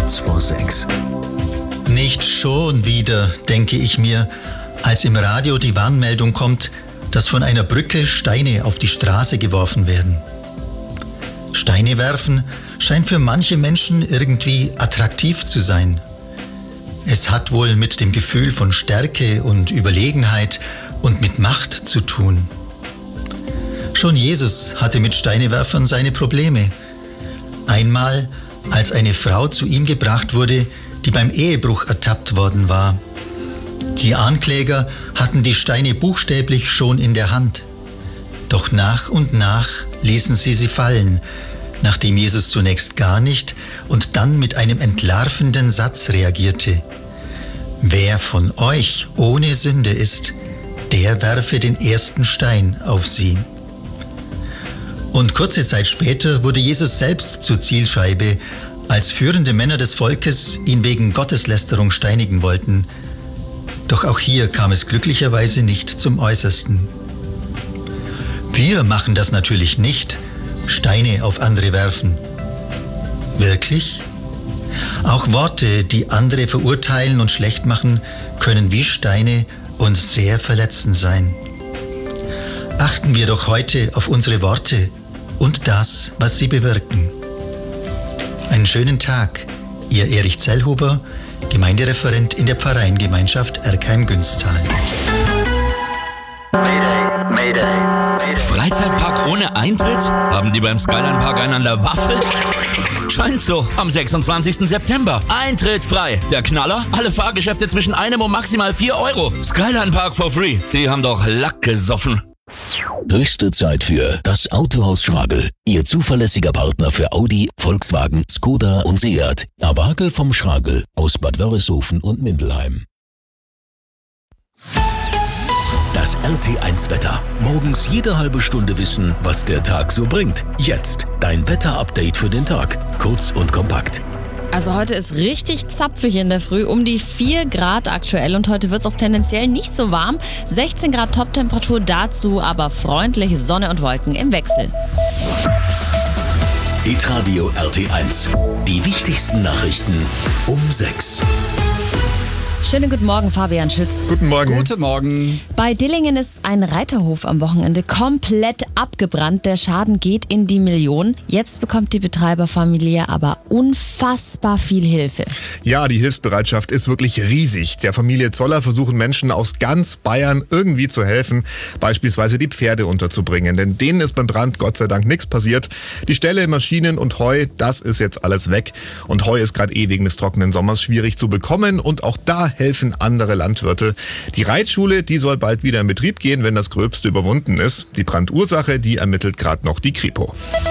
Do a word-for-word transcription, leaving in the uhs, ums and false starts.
kurz vor sechs. Nicht schon wieder, denke ich mir, als im Radio die Warnmeldung kommt, dass von einer Brücke Steine auf die Straße geworfen werden. Steine werfen scheint für manche Menschen irgendwie attraktiv zu sein. Es hat wohl mit dem Gefühl von Stärke und Überlegenheit und mit Macht zu tun. Schon Jesus hatte mit Steinewerfern seine Probleme. Einmal, als eine Frau zu ihm gebracht wurde, die beim Ehebruch ertappt worden war. Die Ankläger hatten die Steine buchstäblich schon in der Hand. Doch nach und nach ließen sie sie fallen, nachdem Jesus zunächst gar nicht und dann mit einem entlarvenden Satz reagierte. Wer von euch ohne Sünde ist, der werfe den ersten Stein auf sie. Und kurze Zeit später wurde Jesus selbst zur Zielscheibe, als führende Männer des Volkes ihn wegen Gotteslästerung steinigen wollten. Doch auch hier kam es glücklicherweise nicht zum Äußersten. Wir machen das natürlich nicht, Steine auf andere werfen. Wirklich? Auch Worte, die andere verurteilen und schlecht machen, können wie Steine und sehr verletzend sein. Achten wir doch heute auf unsere Worte und das, was sie bewirken. Einen schönen Tag, Ihr Erich Zellhuber, Gemeindereferent in der Pfarreiengemeinschaft Erkheim-Günstal. Mayday, Mayday, Mayday. Freizeitpark ohne Eintritt? Haben die beim Skyline Park einen an der Waffel? Scheint so. Am sechsundzwanzigsten September. Eintritt frei. Der Knaller? Alle Fahrgeschäfte zwischen einem und maximal vier Euro. Skyline Park for free. Die haben doch Lack gesoffen. Höchste Zeit für das Autohaus Schragel. Ihr zuverlässiger Partner für Audi, Volkswagen, Skoda und Seat. Abagel vom Schragel aus Bad Wörishofen und Mindelheim. Das R T eins Wetter. Morgens jede halbe Stunde wissen, was der Tag so bringt. Jetzt dein Wetter-Update für den Tag. Kurz und kompakt. Also heute ist richtig zapfig in der Früh, um die vier Grad aktuell und heute wird es auch tendenziell nicht so warm. sechzehn Grad Toptemperatur, dazu aber freundlich Sonne und Wolken im Wechsel. Hitradio R T eins. Die wichtigsten Nachrichten um sechs. Schönen guten Morgen, Fabian Schütz. Guten Morgen. Guten Morgen. Bei Dillingen ist ein Reiterhof am Wochenende komplett abgebrannt. Der Schaden geht in die Millionen. Jetzt bekommt die Betreiberfamilie aber unfassbar viel Hilfe. Ja, die Hilfsbereitschaft ist wirklich riesig. Der Familie Zoller versuchen Menschen aus ganz Bayern irgendwie zu helfen, beispielsweise die Pferde unterzubringen. Denn denen ist beim Brand Gott sei Dank nichts passiert. Die Ställe, Maschinen und Heu, das ist jetzt alles weg. Und Heu ist gerade eh wegen des trockenen Sommers schwierig zu bekommen und auch da helfen andere Landwirte. Die Reitschule, die soll bald wieder in Betrieb gehen, wenn das Gröbste überwunden ist. Die Brandursache, die ermittelt gerade noch die Kripo.